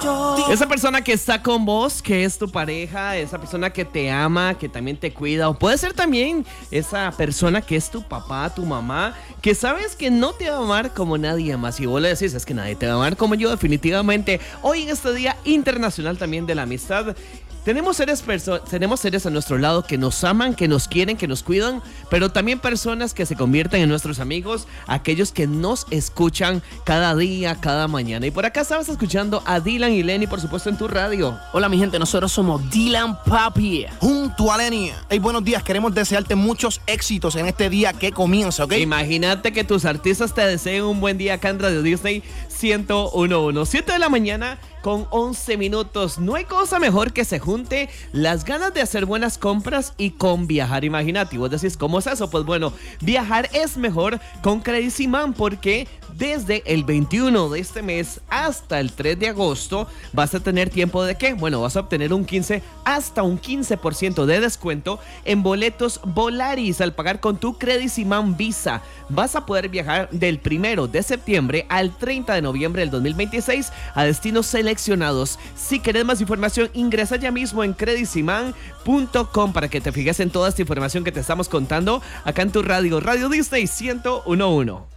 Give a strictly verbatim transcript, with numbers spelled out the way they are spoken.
Esa persona que está con vos, que es tu pareja, esa persona que te ama, que también te cuida, o puede ser también esa persona que es tu papá, tu mamá, que sabes que no te va a amar como nadie más. Y vos le decís, es que nadie te va a amar como yo, definitivamente. Hoy en este Día Internacional también de la Amistad, Tenemos seres, perso- tenemos seres a nuestro lado que nos aman, que nos quieren, que nos cuidan, pero también personas que se convierten en nuestros amigos, aquellos que nos escuchan cada día, cada mañana. Y por acá estabas escuchando a Dylan y Lenny, por supuesto, en tu radio. Hola mi gente, nosotros somos Dylan Papi. Junto a Lenny. Hey, buenos días, queremos desearte muchos éxitos en este día que comienza, ¿ok? Imagínate que tus artistas te deseen un buen día acá en Radio Disney ciento uno punto uno. siete de la mañana con once minutos. No hay cosa mejor que se junte las ganas de hacer buenas compras y con viajar. Imagínate, y vos decís, ¿cómo es eso? Pues bueno, viajar es mejor con Crediciman, porque desde el veintiuno de este mes hasta el tres de agosto vas a tener tiempo de qué? Bueno, vas a obtener un quince hasta un quince por ciento de descuento en boletos Volaris al pagar con tu Crediciman Visa. Vas a poder viajar del primero de septiembre al treinta de noviembre del dos mil veintiséis a destinos seleccionados. Si querés más información, ingresa ya mismo en crediciman punto com para que te fijes en toda esta información que te estamos contando acá en tu radio, Radio Disney ciento uno punto uno.